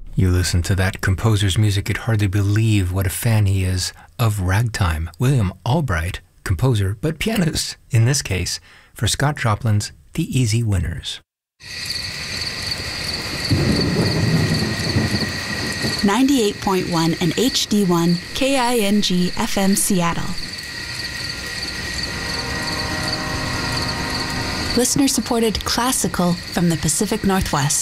You listen to that composer's music, you'd hardly believe what a fan he is of ragtime. William Albright, composer, but pianist, in this case, for Scott Joplin's The Easy Winners. 98.1 and HD1 KING FM Seattle. Listener-supported classical from the Pacific Northwest.